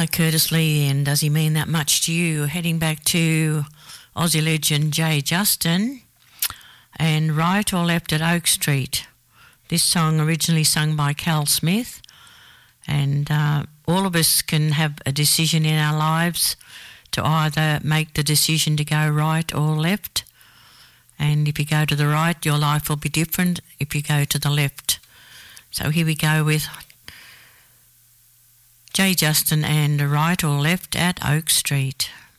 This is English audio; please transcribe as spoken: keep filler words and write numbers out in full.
Ah, Curtis Lee, and does he mean that much to you? Heading back to Aussie legend Jay Justin and Right or Left at Oak Street. This song originally sung by Cal Smith, and uh, all of us can have a decision in our lives to either make the decision to go right or left. And if you go to the right, your life will be different if you go to the left. So here we go with Jay Justin and Right or Left at Oak Street.